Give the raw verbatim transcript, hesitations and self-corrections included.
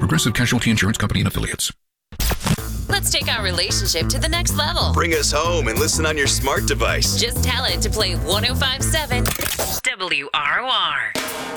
Progressive Casualty Insurance Company and Affiliates. Let's take our relationship to the next level. Bring us home and listen on your smart device. Just tell it to play one oh five point seven W R O R.